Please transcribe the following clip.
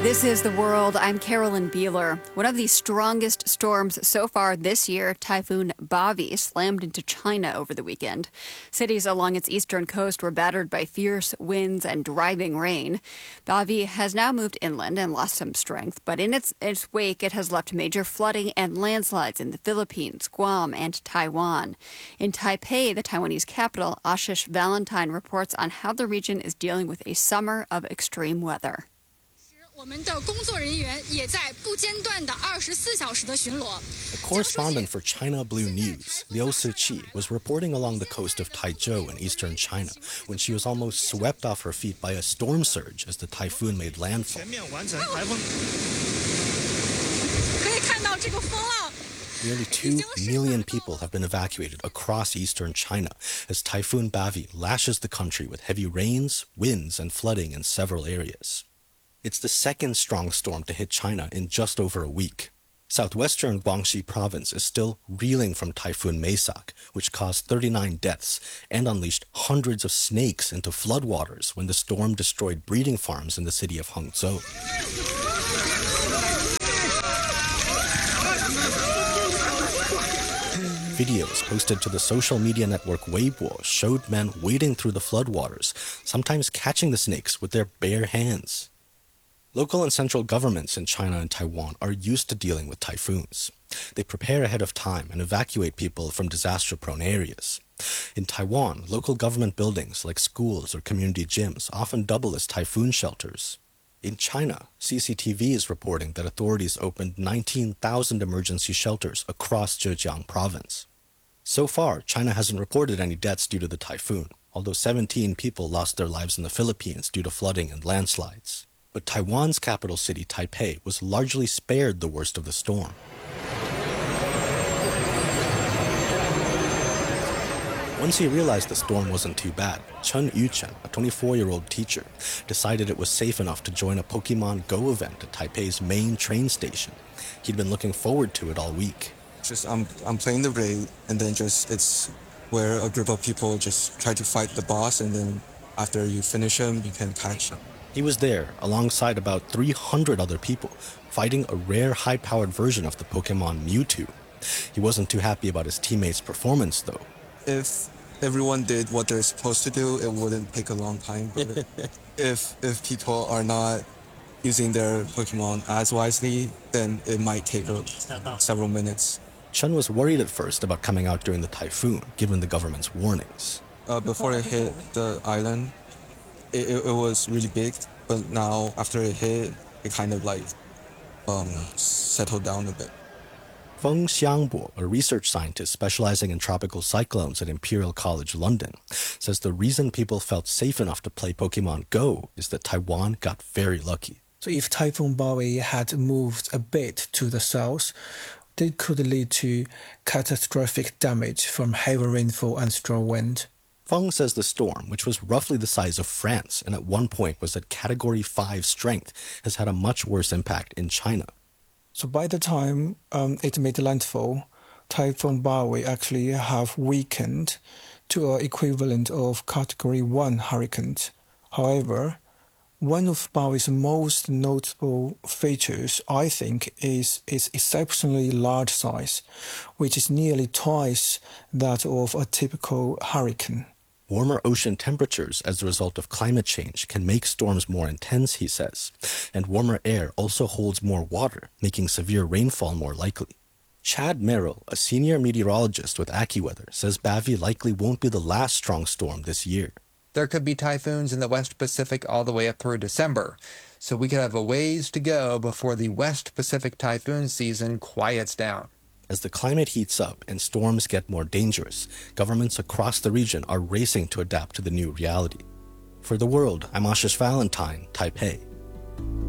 This is The World. I'm Carolyn Beeler. One of the strongest storms so far this year, Typhoon Bavi, slammed into China over the weekend. Cities along its eastern coast were battered by fierce winds and driving rain. Bavi has now moved inland and lost some strength, but in its wake, it has left major flooding and landslides in the Philippines, Guam, and Taiwan. In Taipei, the Taiwanese capital, Ashish Valentine reports on how the region is dealing with a summer of extreme weather. A correspondent for China Blue News, Liu Siqi, was reporting along the coast of Taizhou in eastern China when she was almost swept off her feet by a storm surge as the typhoon made landfall. Nearly 2 million people have been evacuated across eastern China as Typhoon Bavi lashes the country with heavy rains, winds, and flooding in several areas. It's the second strong storm to hit China in just over a week. Southwestern Guangxi province is still reeling from Typhoon Maisak, which caused 39 deaths and unleashed hundreds of snakes into floodwaters when the storm destroyed breeding farms in the city of Hangzhou. Videos posted to the social media network Weibo showed men wading through the floodwaters, sometimes catching the snakes with their bare hands. Local and central governments in China and Taiwan are used to dealing with typhoons. They prepare ahead of time and evacuate people from disaster-prone areas. In Taiwan, local government buildings like schools or community gyms often double as typhoon shelters. In China, CCTV is reporting that authorities opened 19,000 emergency shelters across Zhejiang province. So far, China hasn't reported any deaths due to the typhoon, although 17 people lost their lives in the Philippines due to flooding and landslides. But Taiwan's capital city, Taipei, was largely spared the worst of the storm. Once he realized the storm wasn't too bad, Chen Yuchen, a 24-year-old teacher, decided it was safe enough to join a Pokemon Go event at Taipei's main train station. He'd been looking forward to it all week. I'm playing the raid, and then it's where a group of people just try to fight the boss, and then after you finish him, you can catch him. He was there alongside about 300 other people, fighting a rare high-powered version of the Pokemon Mewtwo. He wasn't too happy about his teammates' performance, though. If everyone did what they're supposed to do, it wouldn't take a long time. But if people are not using their Pokemon as wisely, then it might take several minutes. Chen was worried at first about coming out during the typhoon, given the government's warnings. Before it hit the island, it was really big, but now after it hit, it kind of settled down a bit. Feng Xiangbo, a research scientist specializing in tropical cyclones at Imperial College London, says the reason people felt safe enough to play Pokemon Go is that Taiwan got very lucky. So if Typhoon Bavi had moved a bit to the south, it could lead to catastrophic damage from heavy rainfall and strong wind. Feng says the storm, which was roughly the size of France and at one point was at Category 5 strength, has had a much worse impact in China. So by the time it made landfall, Typhoon Bavi actually have weakened to an equivalent of Category 1 hurricanes. However, one of Bavi's most notable features, I think, is its exceptionally large size, which is nearly twice that of a typical hurricane. Warmer ocean temperatures as a result of climate change can make storms more intense, he says, and warmer air also holds more water, making severe rainfall more likely. Chad Merrill, a senior meteorologist with AccuWeather, says Bavi likely won't be the last strong storm this year. There could be typhoons in the West Pacific all the way up through December, so we could have a ways to go before the West Pacific typhoon season quiets down. As the climate heats up and storms get more dangerous, governments across the region are racing to adapt to the new reality. For The World, I'm Ashish Valentine, Taipei.